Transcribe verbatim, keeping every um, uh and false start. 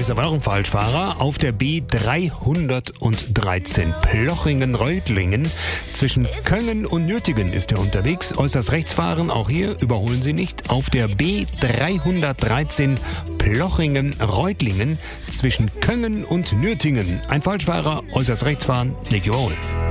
ist aber noch ein Falschfahrer. Auf der B dreihundertdreizehn Plochingen-Reutlingen. Zwischen Köngen und Nürtingen ist er unterwegs. Äußerst rechts fahren, auch hier überholen Sie nicht. Auf der B dreihundertdreizehn Plochingen-Reutlingen. Zwischen Köngen und Nürtingen. Ein Falschfahrer, äußerst rechts fahren, nicht überholen.